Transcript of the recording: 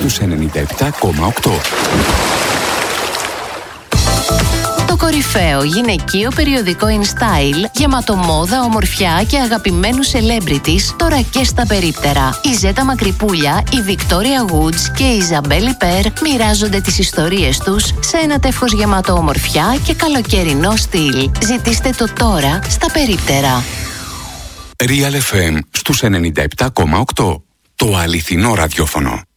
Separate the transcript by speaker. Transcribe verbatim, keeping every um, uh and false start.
Speaker 1: στους ενενήντα επτά κόμμα οκτώ.
Speaker 2: Το κορυφαίο γυναικείο περιοδικό InStyle, γεμάτο μόδα, ομορφιά και αγαπημένους celebrities, τώρα και στα περίπτερα. Η Ζέτα Μακρυπούλια, η Victoria Woods και η Ιζαμπέλ Πέρ μοιράζονται τις ιστορίες τους σε ένα τεύχος γεμάτο ομορφιά και καλοκαιρινό στυλ. Ζητήστε το τώρα στα περίπτερα.
Speaker 1: Real εφ εμ στους ενενήντα επτά κόμμα οκτώ. Το αληθινό ραδιόφωνο.